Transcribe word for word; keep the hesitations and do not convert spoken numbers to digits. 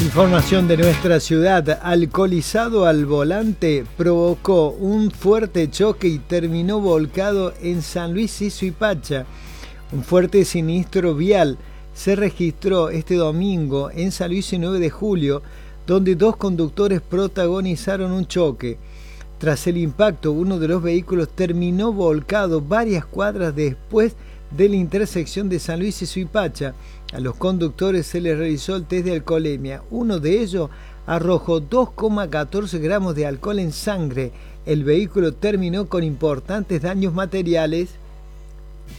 Información de nuestra ciudad. Alcoholizado al volante, provocó un fuerte choque y terminó volcado en San Luis y Suipacha. Un fuerte siniestro vial se registró este domingo en San Luis y nueve de julio, donde dos conductores protagonizaron un choque. Tras el impacto, uno de los vehículos terminó volcado varias cuadras después de la intersección de San Luis y Suipacha. A los conductores se les realizó el test de alcoholemia. Uno de ellos arrojó dos coma catorce gramos de alcohol en sangre. El vehículo terminó con importantes daños materiales.